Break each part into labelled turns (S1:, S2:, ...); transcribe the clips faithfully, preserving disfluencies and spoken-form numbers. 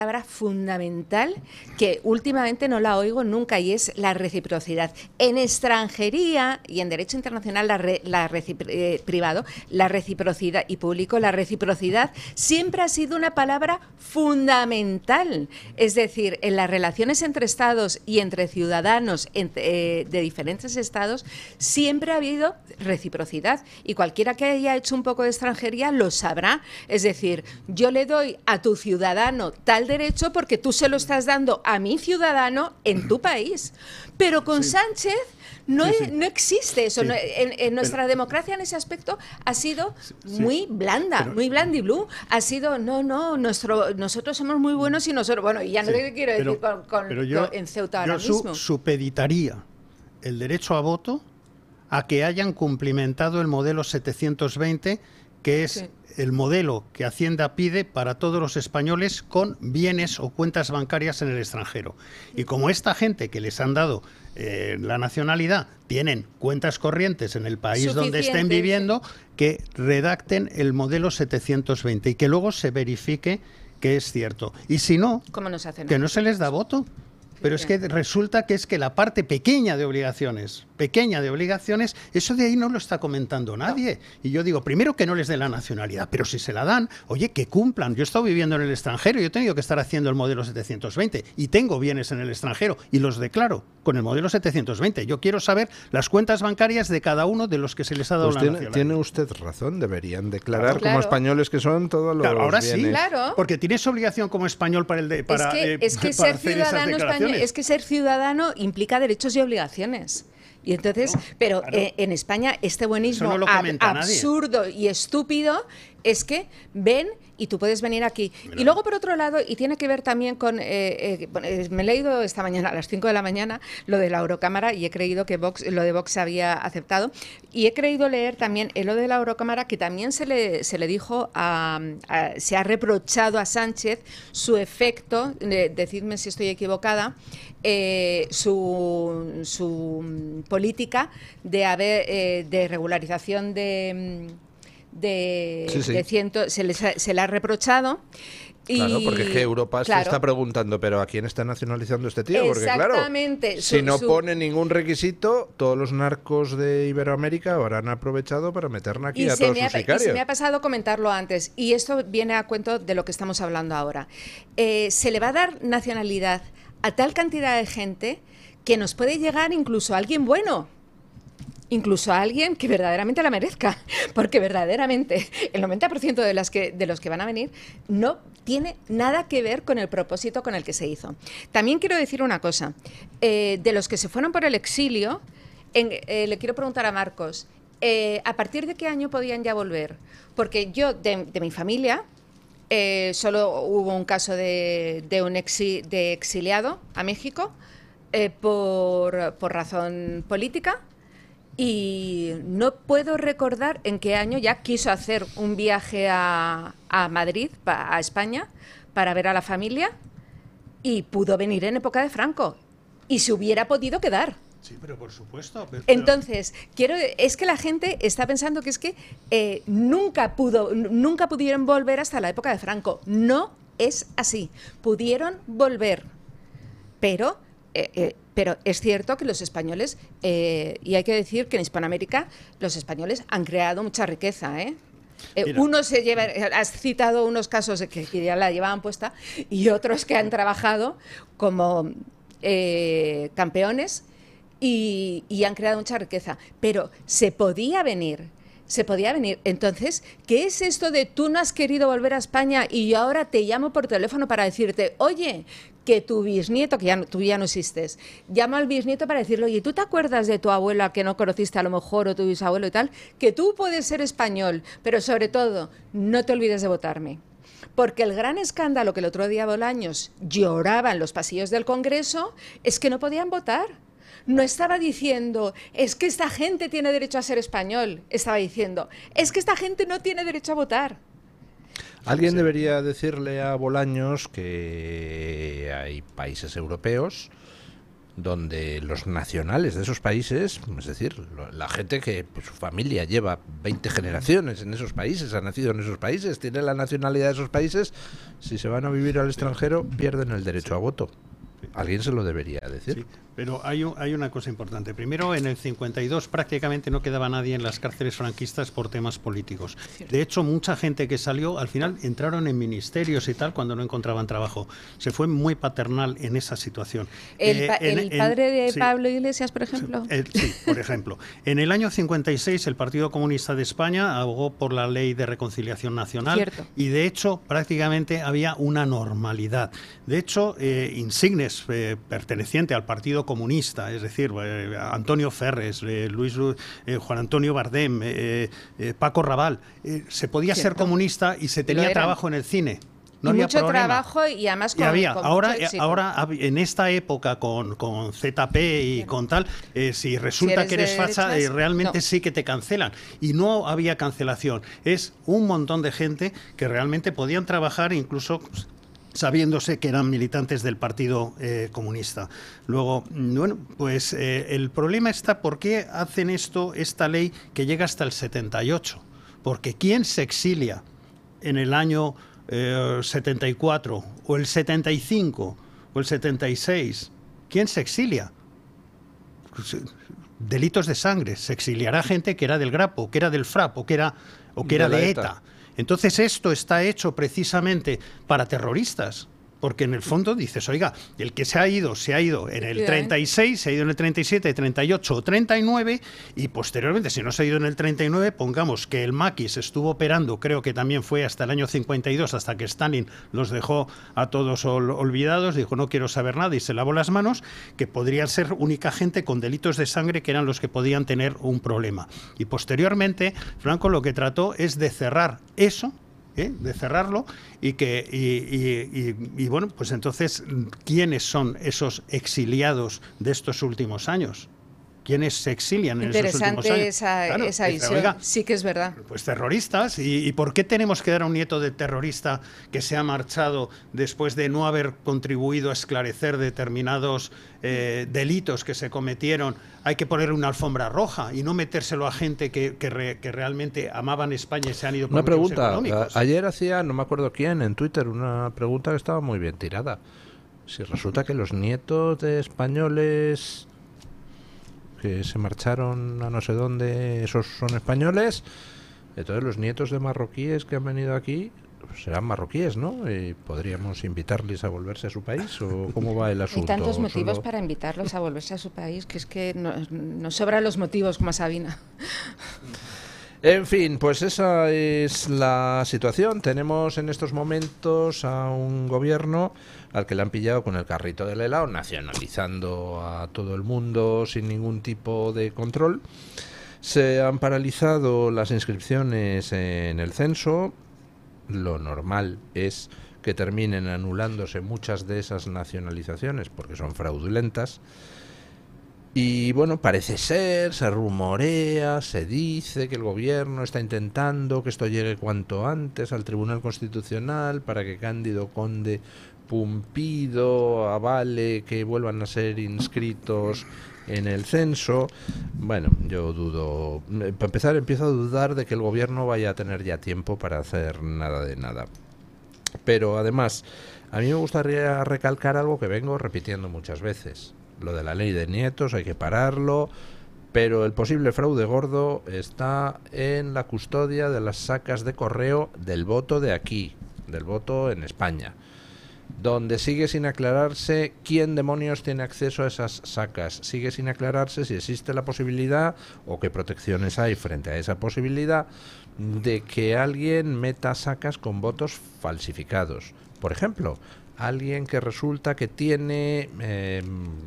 S1: palabra fundamental que últimamente no la oigo nunca, y es la reciprocidad. En extranjería y en derecho internacional la re, la eh, privado, la reciprocidad y público, la reciprocidad siempre ha sido una palabra fundamental. Es decir, en las relaciones entre estados y entre ciudadanos entre, eh, de diferentes estados siempre ha habido reciprocidad, y cualquiera que haya hecho un poco de extranjería lo sabrá. Es decir, yo le doy a tu ciudadano tal derecho porque tú se lo estás dando a mi ciudadano en tu país. Pero con sí. Sánchez no, sí, sí. no existe eso. Sí. No, en, en nuestra pero, democracia en ese aspecto ha sido sí. muy blanda, pero, muy blandiblue. Ha sido, no, no, nuestro, nosotros somos muy buenos y nosotros, bueno, y ya no sí. te quiero decir pero, con, con, yo, con, en Ceuta ahora
S2: yo
S1: mismo.
S2: Yo supeditaría el derecho a voto a que hayan cumplimentado el modelo setecientos veinte, que es sí. el modelo que Hacienda pide para todos los españoles con bienes o cuentas bancarias en el extranjero. Y como esta gente que les han dado eh, la nacionalidad tienen cuentas corrientes en el país donde estén viviendo, que redacten el modelo setecientos veinte y que luego se verifique que es cierto. Y si no,
S1: ¿cómo nos hacen?
S2: Que no se les da voto. Pero es que resulta que es que la parte pequeña de obligaciones, pequeña de obligaciones, eso de ahí no lo está comentando nadie. Y yo digo, primero que no les dé la nacionalidad, pero si se la dan, oye, que cumplan. Yo he estado viviendo en el extranjero, yo he tenido que estar haciendo el modelo setecientos veinte y tengo bienes en el extranjero y los declaro con el modelo setecientos veinte. Yo quiero saber las cuentas bancarias de cada uno de los que se les ha dado
S3: pues
S2: la
S3: tiene,
S2: nacionalidad.
S3: Tiene usted razón, deberían declarar
S1: claro.
S3: como españoles que son todos los
S2: claro, ahora
S3: bienes.
S2: sí,
S1: claro.
S2: Porque tienes obligación como español para el de, para,
S1: es que,
S2: eh,
S1: es que
S2: para
S1: ser ciudadano español, es que ser ciudadano implica derechos y obligaciones. Y entonces, no, pero claro. eh, en España este buenismo
S2: no
S1: ab absurdo nadie. y estúpido es que ven y tú puedes venir aquí. Mira. Y luego, por otro lado, y tiene que ver también con... Eh, eh, me he leído esta mañana, a las cinco de la mañana, lo de la Eurocámara, y he creído que Vox, lo de Vox se había aceptado. Y he creído leer también en lo de la Eurocámara, que también se le, se le dijo, a, a, se ha reprochado a Sánchez su efecto, de, decidme si estoy equivocada, eh, su, su política de, haber, eh, de regularización de... de,
S3: sí, sí.
S1: de ciento, se, les ha, se le ha reprochado. Y,
S3: claro, porque es que Europa
S1: claro.
S3: se está preguntando, ¿pero a quién está nacionalizando este tío? Porque claro,
S1: su,
S3: si no
S1: su...
S3: pone ningún requisito, todos los narcos de Iberoamérica habrán aprovechado para meter aquí y a todos sus sicarios.
S1: Y se me ha pasado comentarlo antes, y esto viene a cuento de lo que estamos hablando ahora. Eh, se le va a dar nacionalidad a tal cantidad de gente que nos puede llegar incluso a alguien bueno. Incluso a alguien que verdaderamente la merezca, porque verdaderamente el noventa por ciento de, las que, de los que van a venir no tiene nada que ver con el propósito con el que se hizo. También quiero decir una cosa, eh, de los que se fueron por el exilio, en, eh, le quiero preguntar a Marcos, eh, ¿a partir de qué año podían ya volver? Porque yo, de, de mi familia, eh, solo hubo un caso de, de un exi, de exiliado a México eh, por, por razón política. Y no puedo recordar en qué año ya quiso hacer un viaje a, a Madrid, a España, para ver a la familia, y pudo venir en época de Franco. Y se hubiera podido quedar.
S2: Sí, pero por supuesto. Pero,
S1: Entonces, quiero, es que la gente está pensando que es que eh, nunca pudo, nunca pudieron volver hasta la época de Franco. No es así. Pudieron volver, pero... Eh, eh, pero es cierto que los españoles, eh, y hay que decir que en Hispanoamérica los españoles han creado mucha riqueza, ¿eh? Eh, unos se lleva, has citado unos casos que, que ya la llevaban puesta, y otros que han trabajado como eh, campeones y, y han creado mucha riqueza. Pero se podía venir. Se podía venir. Entonces, ¿qué es esto de tú no has querido volver a España y yo ahora te llamo por teléfono para decirte, oye, que tu bisnieto, que ya no, tú ya no existes, llama al bisnieto para decirle, oye, ¿tú te acuerdas de tu abuela que no conociste a lo mejor, o tu bisabuelo y tal? Que tú puedes ser español, pero sobre todo, no te olvides de votarme. Porque el gran escándalo que el otro día Bolaños lloraba en los pasillos del Congreso es que no podían votar. No estaba diciendo, es que esta gente tiene derecho a ser español. Estaba diciendo, es que esta gente no tiene derecho a votar.
S3: Alguien debería decirle a Bolaños que hay países europeos donde los nacionales de esos países, es decir, la gente que pues, su familia lleva veinte generaciones en esos países, ha nacido en esos países, tiene la nacionalidad de esos países, si se van a vivir al extranjero pierden el derecho a voto. Alguien se lo debería decir.
S2: Sí, pero hay, un, hay una cosa importante. Primero, en el cincuenta y dos prácticamente no quedaba nadie en las cárceles franquistas por temas políticos. De hecho, mucha gente que salió, al final entraron en ministerios y tal cuando no encontraban trabajo. Se fue muy paternal en esa situación.
S1: El, pa
S2: eh, en,
S1: el padre
S2: en,
S1: de
S2: sí,
S1: Pablo Iglesias, por ejemplo.
S2: Eh, sí, por ejemplo. En el año cincuenta y seis, el Partido Comunista de España abogó por la Ley de Reconciliación Nacional.
S1: Cierto.
S2: Y, de hecho, prácticamente había una normalidad. De hecho, eh, Insignes, eh, perteneciente al Partido Comunista, es decir, eh, Antonio Ferres, eh, Luis, eh, Juan Antonio Bardem, eh, eh, Paco Raval, eh, se podía
S1: Cierto.
S2: ser comunista y se tenía trabajo en el cine. No
S1: y
S2: había
S1: mucho
S2: problema.
S1: trabajo y además con,
S2: y había.
S1: con
S2: ahora,
S1: mucho éxito.
S2: ahora, en esta época con, con Z P y con tal, eh, si resulta
S1: si
S2: que eres
S1: de
S2: facha,
S1: derechas,
S2: eh, realmente
S1: no.
S2: sí que te cancelan. Y no había cancelación. Es un montón de gente que realmente podían trabajar incluso pues, sabiéndose que eran militantes del Partido eh, Comunista. Luego, bueno, pues eh, el problema está por qué hacen esto, esta ley que llega hasta el setenta y ocho. Porque ¿quién se exilia en el año eh, setenta y cuatro o el setenta y cinco o el setenta y seis? ¿Quién se exilia? Pues, delitos de sangre. Se exiliará gente que era del Grapo, que era del Frap o que era, o que era de, de ETA. ETA. Entonces esto está hecho precisamente para terroristas, porque en el fondo dices, oiga, el que se ha ido, se ha ido en el treinta y seis, se ha ido en el treinta y siete, treinta y ocho o treinta y nueve, y posteriormente, si no se ha ido en el treinta y nueve, pongamos que el maquis estuvo operando, creo que también fue hasta el año cincuenta y dos, hasta que Stalin los dejó a todos ol olvidados, dijo no quiero saber nada y se lavó las manos, que podrían ser única gente con delitos de sangre que eran los que podían tener un problema. Y posteriormente, Franco lo que trató es de cerrar eso, ¿Eh? de cerrarlo y que y, y, y, y bueno, pues entonces ¿quiénes son esos exiliados de estos últimos años? ¿Quiénes se exilian en esos últimos años?
S1: Interesante esa,
S2: claro,
S1: esa
S2: dice,
S1: visión.
S2: oiga,
S1: sí que es verdad.
S2: Pues terroristas. ¿Y, ¿Y por qué tenemos que dar a un nieto de terrorista que se ha marchado después de no haber contribuido a esclarecer determinados eh, delitos que se cometieron? Hay que ponerle una alfombra roja y no metérselo a gente que, que, re, que realmente amaban España y se han ido por
S3: una
S2: motivos
S3: pregunta.
S2: económicos.
S3: Ayer hacía, no me acuerdo quién, en Twitter, una pregunta que estaba muy bien tirada. Si resulta que los nietos de españoles que se marcharon a no sé dónde, esos son españoles, entonces los nietos de marroquíes que han venido aquí pues serán marroquíes, ¿no? Y podríamos invitarles a volverse a su país, ¿o cómo va el asunto?
S1: Hay tantos motivos
S3: Solo...
S1: para invitarlos a volverse a su país, que es que nos no sobran los motivos, como a Sabina.
S3: En fin, pues esa es la situación. Tenemos en estos momentos a un gobierno al que le han pillado con el carrito del helado, nacionalizando a todo el mundo sin ningún tipo de control. Se han paralizado las inscripciones en el censo. Lo normal es que terminen anulándose muchas de esas nacionalizaciones porque son fraudulentas. Y bueno, parece ser, se rumorea, se dice que el gobierno está intentando que esto llegue cuanto antes al Tribunal Constitucional para que Cándido Conde Pumpido avale que vuelvan a ser inscritos en el censo. Bueno, yo dudo, para empezar empiezo a dudar de que el gobierno vaya a tener ya tiempo para hacer nada de nada. Pero además, a mí me gustaría recalcar algo que vengo repitiendo muchas veces. Lo de la ley de nietos hay que pararlo, pero el posible fraude gordo está en la custodia de las sacas de correo del voto de aquí, del voto en España, donde sigue sin aclararse quién demonios tiene acceso a esas sacas, sigue sin aclararse si existe la posibilidad o qué protecciones hay frente a esa posibilidad de que alguien meta sacas con votos falsificados. Por ejemplo, alguien que resulta que tiene eh,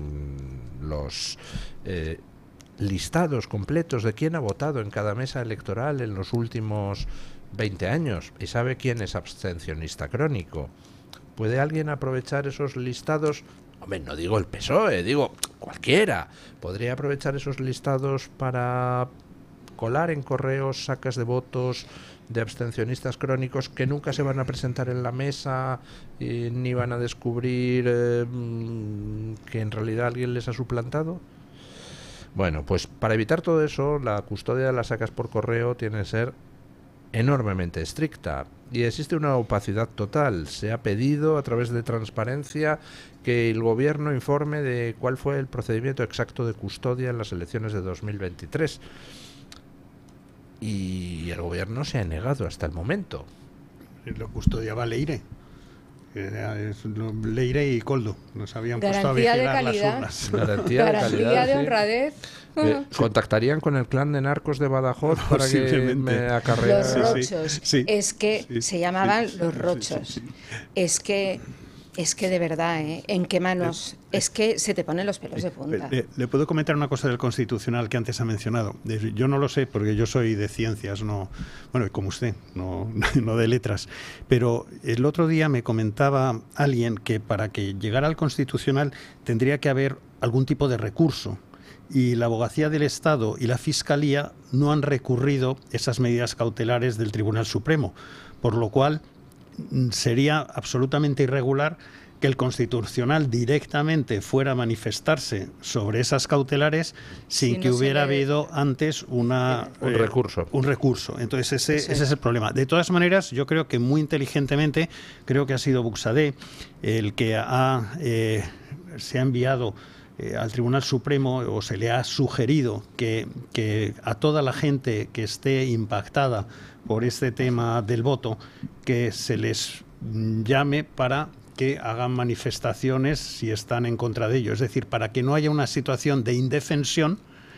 S3: los eh, listados completos de quién ha votado en cada mesa electoral en los últimos veinte años y sabe quién es abstencionista crónico. ¿Puede alguien aprovechar esos listados? Hombre, no digo el P S O E, digo cualquiera. ¿Podría aprovechar esos listados para colar en correos sacas de votos de abstencionistas crónicos que nunca se van a presentar en la mesa y ni van a descubrir eh, que en realidad alguien les ha suplantado. Bueno, pues para evitar todo eso, la custodia de las actas por correo tiene que ser enormemente estricta y existe una opacidad total. Se ha pedido a través de transparencia que el gobierno informe de cuál fue el procedimiento exacto de custodia en las elecciones de dos mil veintitrés y el gobierno se ha negado hasta el momento.
S2: Lo custodiaba Leire. Leire y Coldo nos habían puesto a
S1: Garantía de
S2: vigilar las
S1: calidad.
S2: urnas.
S3: Garantía de
S1: Garantía
S3: calidad,
S1: de
S3: sí.
S1: honradez.
S3: Eh, ¿Contactarían con el clan de narcos de Badajoz para que
S2: Posiblemente.
S3: me acarreara?
S1: Los
S2: Sí,
S1: rochos.
S2: sí, sí.
S1: Es que
S2: Sí,
S1: se llamaban
S2: sí,
S1: los
S2: sí,
S1: rochos.
S2: sí, sí.
S1: Es que es que de verdad, ¿eh? ¿En qué manos? Es que se te ponen los pelos de punta.
S2: Le, le puedo comentar una cosa del Constitucional que antes ha mencionado. De- Yo no lo sé porque yo soy de ciencias, no, bueno, como usted, no, no de letras. Pero el otro día me comentaba alguien que para que llegara al Constitucional tendría que haber algún tipo de recurso. Y la Abogacía del Estado y la Fiscalía no han recurrido esas medidas cautelares del Tribunal Supremo, por lo cual mm, sería absolutamente irregular que el Constitucional directamente fuera a manifestarse sobre esas cautelares sin
S1: Si no
S2: que
S1: se
S2: hubiera
S1: le-
S2: habido antes una,
S3: Un
S2: eh,
S3: recurso.
S2: un recurso. Entonces ese,
S1: Eso es.
S2: ese es el problema. De todas maneras, yo creo que muy inteligentemente, creo que ha sido Buxadé el que ha, eh, se ha enviado eh, al Tribunal Supremo o se le ha sugerido que, que a toda la gente que esté impactada por este tema del voto, que se les mm, llame para que hagan manifestaciones si están en contra de ello. Es decir, para que no haya una situación de indefensión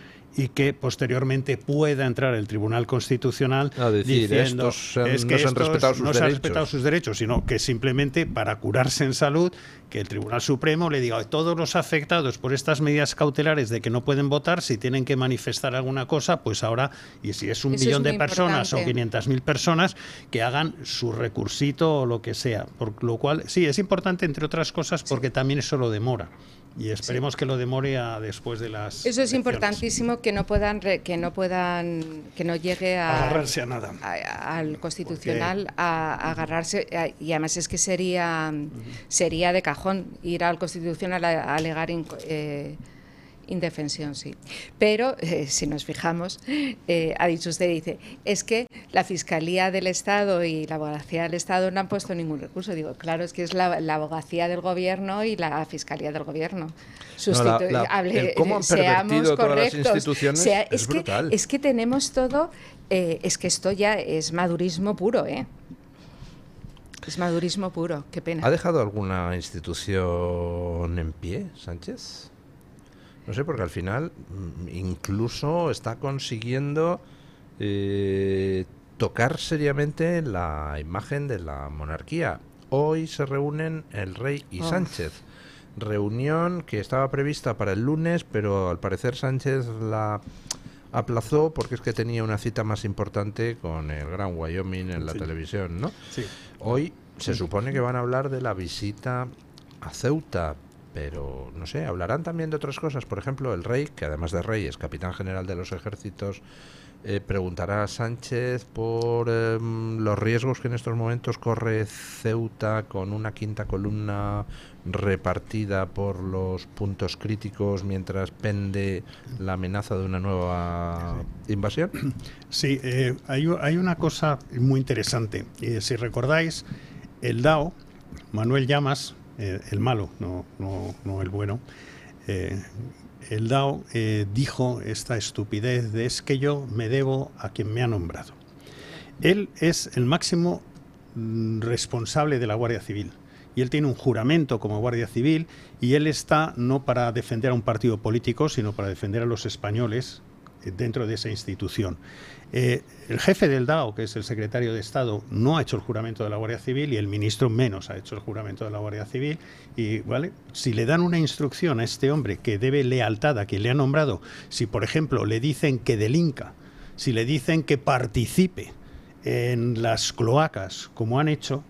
S2: y que posteriormente pueda entrar el Tribunal Constitucional
S3: A decir,
S2: diciendo
S3: estos han-
S2: es que
S3: no se han
S2: estos
S3: respetado sus
S2: no se han
S3: derechos".
S2: respetado sus derechos, sino que simplemente para curarse en salud, que el Tribunal Supremo le diga a todos los afectados por estas medidas cautelares de que no pueden votar, si tienen que manifestar alguna cosa, pues ahora, y si es un
S1: Eso es
S2: millón de
S1: muy
S2: personas o
S1: importante.
S2: quinientas mil personas, que hagan su recursito o lo que sea. Por lo cual, sí, es importante, entre otras cosas, porque también eso lo demora. Y esperemos que lo demore a después de las
S1: Eso es
S2: elecciones.
S1: importantísimo, que no puedan re- que no puedan que no llegue a
S2: Agarrarse a nada.
S1: a- al Constitucional a, a agarrarse a- y además es que sería sería de cajón ir al Constitucional a, a alegar inco- eh, indefensión, sí. Pero eh, si nos fijamos, eh, ha dicho usted, dice, es que la Fiscalía del Estado y la Abogacía del Estado no han puesto ningún recurso. Digo, claro, es que es la, la Abogacía del Gobierno y la Fiscalía del Gobierno. Sustitu-
S3: la-
S1: hable-
S3: el cómo han
S1: seamos
S3: pervertido todas las
S1: correctos.
S3: instituciones
S1: Sea,
S3: es
S1: es, que,
S3: brutal.
S1: es que tenemos todo, eh, es que esto ya es madurismo puro, ¿eh? Es madurismo puro, qué pena.
S3: ¿Ha dejado alguna institución en pie, Sánchez? No sé, porque al final mm, incluso está consiguiendo eh, tocar seriamente la imagen de la monarquía. Hoy se reúnen el rey y
S1: Oh.
S3: Sánchez. Reunión que estaba prevista para el lunes, pero al parecer Sánchez la aplazó porque es que tenía una cita más importante con el Gran Wyoming en la
S2: Sí.
S3: televisión, ¿no?
S2: Sí.
S3: Hoy se supone que van a hablar de la visita a Ceuta, pero no sé, hablarán también de otras cosas. Por ejemplo, el rey, que además de rey es capitán general de los ejércitos, eh, preguntará a Sánchez por eh, los riesgos que en estos momentos corre Ceuta con una quinta columna repartida por los puntos críticos mientras pende la amenaza de una nueva invasión.
S2: Sí, eh, hay, u- hay una cosa muy interesante. Eh, si recordáis, el Dao, Manuel Llamas, eh, el malo, no, no, no el bueno, eh, el Dao eh, dijo esta estupidez de es que yo me debo a quien me ha nombrado. Él es el máximo mm, responsable de la Guardia Civil. Y él tiene un juramento como Guardia Civil y él está no para defender a un partido político, sino para defender a los españoles eh, dentro de esa institución. Eh, el jefe del Dao, que es el secretario de Estado, no ha hecho el juramento de la Guardia Civil y el ministro menos ha hecho el juramento de la Guardia Civil. Y ¿vale? Si le dan una instrucción a este hombre que debe lealtad a quien le ha nombrado, si por ejemplo le dicen que delinca, si le dicen que participe en las cloacas como han hecho,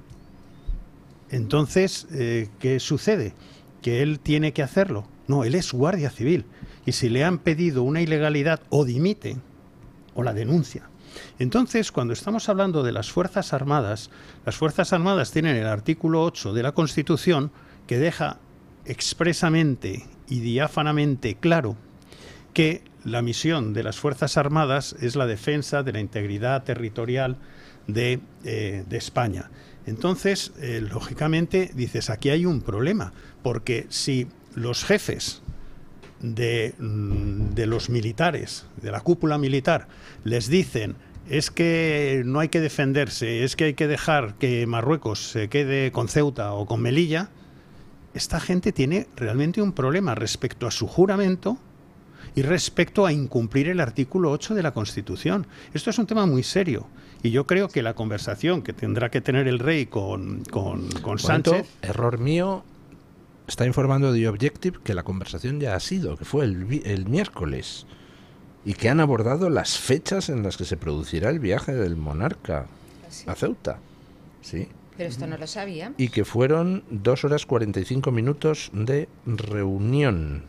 S2: entonces, eh, ¿qué sucede? ¿Que él tiene que hacerlo? No, él es Guardia Civil. Y si le han pedido una ilegalidad o dimite, o la denuncia. Entonces, cuando estamos hablando de las Fuerzas Armadas, las Fuerzas Armadas tienen el artículo ocho de la Constitución que deja expresamente y diáfanamente claro que la misión de las Fuerzas Armadas es la defensa de la integridad territorial de, eh, de España. Entonces, eh, lógicamente, dices, aquí hay un problema, porque si los jefes de, de los militares, de la cúpula militar, les dicen es que no hay que defenderse, es que hay que dejar que Marruecos se quede con Ceuta o con Melilla, esta gente tiene realmente un problema respecto a su juramento y respecto a incumplir el artículo ocho de la Constitución. Esto es un tema muy serio y yo creo que la conversación que tendrá que tener el rey con, con, con Sánchez...
S3: Error mío, está informando The Objective que la conversación ya ha sido, que fue el, el miércoles, y que han abordado las fechas en las que se producirá el viaje del monarca ¿Sí? a Ceuta. Sí.
S1: Pero esto no lo sabía.
S3: Y que fueron dos horas cuarenta y cinco minutos de reunión.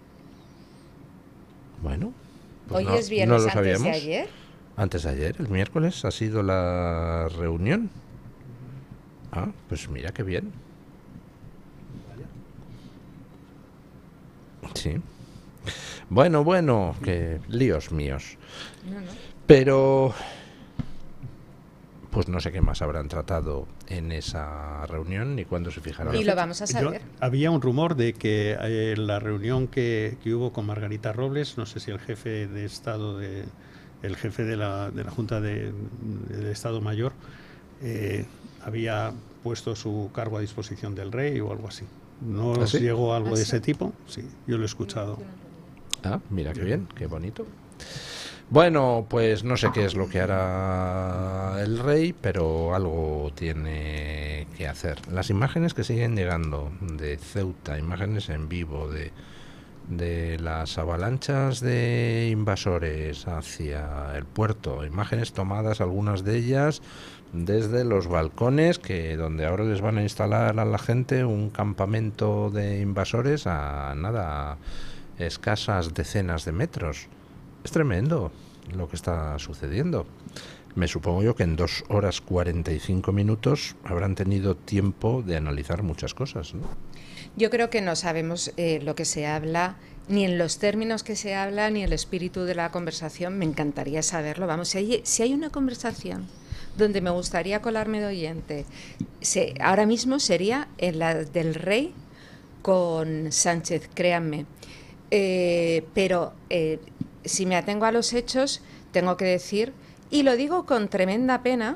S3: Bueno, pues
S1: hoy
S3: no,
S1: es viernes,
S3: no lo
S1: antes
S3: sabíamos.
S1: de ayer.
S3: Antes de ayer, el miércoles, ha sido la reunión. Ah, pues mira qué bien. Sí. Bueno, bueno, que líos míos.
S1: No, no.
S3: Pero pues no sé qué más habrán tratado en esa reunión ni cuándo se fijaron.
S1: Y lo vamos a saber.
S2: Yo, había un rumor de que eh, la reunión que, que hubo con Margarita Robles, no sé si el jefe de Estado, de, el jefe de la, de la Junta de, de Estado Mayor, eh, había puesto su cargo a disposición del rey o algo así. ¿No os
S3: ¿Ah, sí?
S2: llegó algo
S1: ¿Ah,
S2: de
S1: sí?
S2: ese tipo? Sí, yo lo he escuchado.
S3: Ah, mira qué bien, qué bonito. Bueno, pues no sé qué es lo que hará el rey, pero algo tiene que hacer. Las imágenes que siguen llegando de Ceuta, imágenes en vivo de, de las avalanchas de invasores hacia el puerto, imágenes tomadas, algunas de ellas desde los balcones, que donde ahora les van a instalar a la gente un campamento de invasores a nada, escasas decenas de metros. Es tremendo lo que está sucediendo. Me supongo yo que en dos horas cuarenta y cinco minutos habrán tenido tiempo de analizar muchas cosas, ¿no?
S1: Yo creo que no sabemos eh, lo que se habla, ni en los términos que se habla, ni el espíritu de la conversación. Me encantaría saberlo. Vamos, si hay, si hay una conversación donde me gustaría colarme de oyente, se, ahora mismo sería en la del rey con Sánchez, créanme. Eh, pero eh, si me atengo a los hechos, tengo que decir, y lo digo con tremenda pena,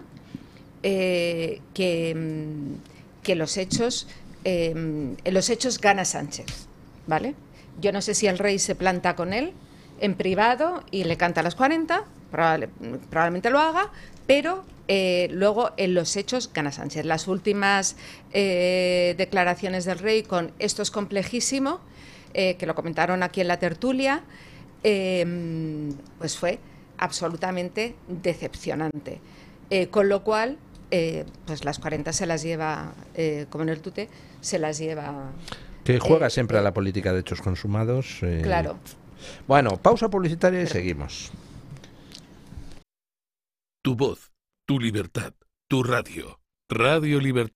S1: eh, que, que los hechos, eh, en los hechos gana Sánchez, ¿vale? Yo no sé si el rey se planta con él en privado y le canta a las cuarenta, probable, probablemente lo haga, pero eh, luego en los hechos gana Sánchez. Las últimas eh, declaraciones del rey con esto es complejísimo, eh, que lo comentaron aquí en la tertulia, eh, pues fue absolutamente decepcionante. Eh, con lo cual, eh, pues las cuarenta se las lleva, eh, como en el tute, se las lleva...
S3: Que juega
S1: eh,
S3: siempre
S1: eh,
S3: a la política de hechos consumados. Eh,
S1: Claro.
S3: Bueno, pausa publicitaria y seguimos.
S4: Tu voz, tu libertad, tu radio. Radio Libertad.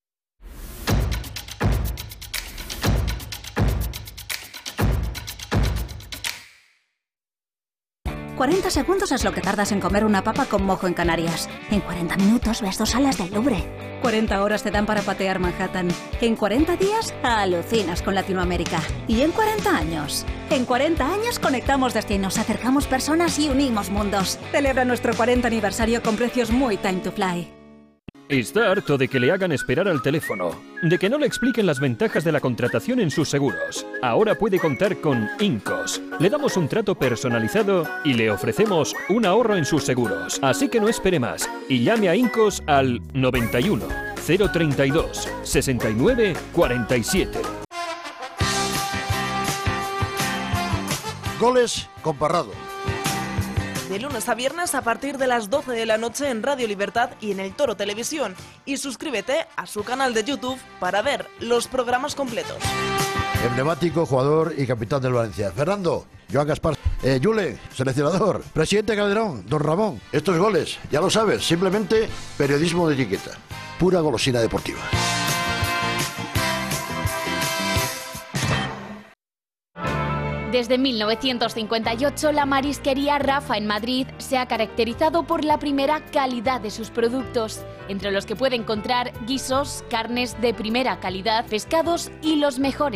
S5: cuarenta segundos es lo que tardas en comer una papa con mojo en Canarias. En cuarenta minutos ves dos salas del Louvre. cuarenta horas te dan para patear Manhattan. En cuarenta días alucinas con Latinoamérica. Y en cuarenta años. En cuarenta años conectamos destinos, acercamos personas y unimos mundos. Celebra nuestro cuarenta aniversario con precios muy time to fly.
S6: Está harto de que le hagan esperar al teléfono, de que no le expliquen las ventajas de la contratación en sus seguros. Ahora puede contar con Incos. Le damos un trato personalizado y le ofrecemos un ahorro en sus seguros. Así que no espere más y llame a Incos al noventa y uno, cero treinta y dos, sesenta y nueve, cuarenta y siete.
S7: Goles con Parrado.
S8: De lunes a viernes a partir de las doce de la noche en Radio Libertad y en El Toro Televisión. Y suscríbete a su canal de YouTube para ver los programas completos.
S7: Emblemático jugador y capitán del Valencia. Fernando, Joan Gaspar. Eh, Yule, seleccionador, presidente Calderón, don Ramón. Estos goles, ya lo sabes, simplemente periodismo de etiqueta. Pura golosina deportiva.
S9: Desde mil novecientos cincuenta y ocho, la marisquería Rafa en Madrid se ha caracterizado por la primera calidad de sus productos, entre los que puede encontrar guisos, carnes de primera calidad, pescados y los mejores